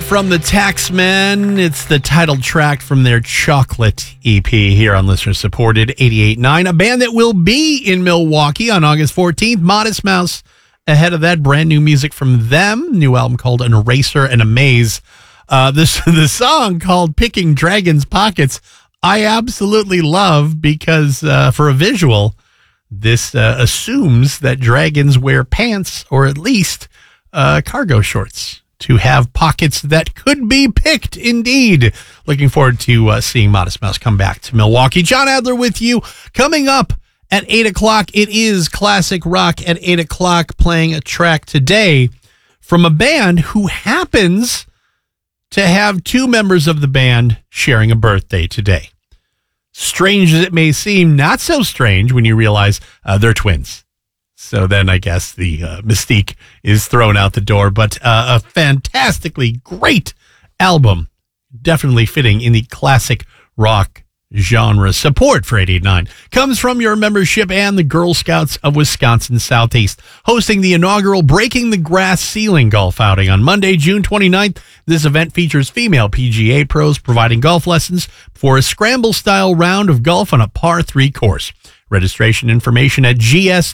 from the Taxmen. It's the title track from their Chocolate EP here on listener-supported 88.9. A band that will be in Milwaukee on August 14th. Modest Mouse ahead of that. Brand new music from them. New album called An Eraser and a Maze. The song called Picking Dragons' Pockets, I absolutely love because for a visual, this assumes that dragons wear pants or at least cargo shorts to have pockets that could be picked, indeed. Looking forward to seeing Modest Mouse come back to Milwaukee. John Adler with you. Coming up at 8 o'clock, it is Classic Rock at 8 o'clock, playing a track today from a band who happens to have two members of the band sharing a birthday today. Strange as it may seem, not so strange when you realize they're twins. So then I guess the mystique is thrown out the door. But a fantastically great album, definitely fitting in the classic rock genre. Support for 88.9 comes from your membership and the Girl Scouts of Wisconsin Southeast, hosting the inaugural Breaking the Grass Ceiling golf outing on Monday, June 29th. This event features female PGA pros providing golf lessons for a scramble-style round of golf on a par 3 course. Registration information at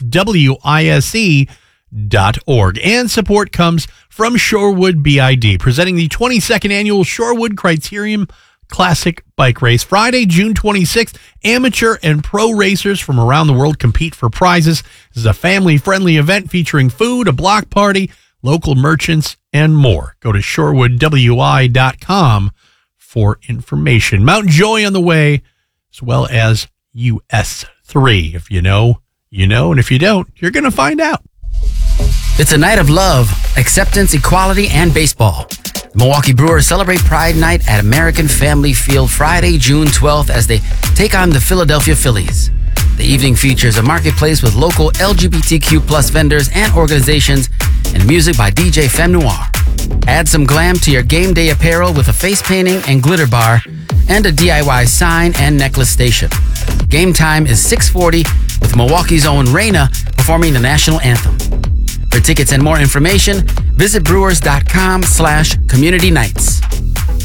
gswise.org. And support comes from Shorewood BID, presenting the 22nd annual Shorewood Criterium Classic Bike Race. Friday, June 26th, amateur and pro racers from around the world compete for prizes. This is a family-friendly event featuring food, a block party, local merchants, and more. Go to shorewoodwi.com for information. Mount Joy on the way, as well as US 3. If you know, you know, and if you don't, you're going to find out. It's a night of love, acceptance, equality, and baseball. The Milwaukee Brewers celebrate Pride Night at American Family Field Friday, June 12th as they take on the Philadelphia Phillies. The evening features a marketplace with local LGBTQ plus vendors and organizations and music by DJ Femme Noir. Add some glam to your game day apparel with a face painting and glitter bar and a DIY sign and necklace station. Game time is 6:40 with Milwaukee's own Raina performing the national anthem. For tickets and more information, visit brewers.com/community nights.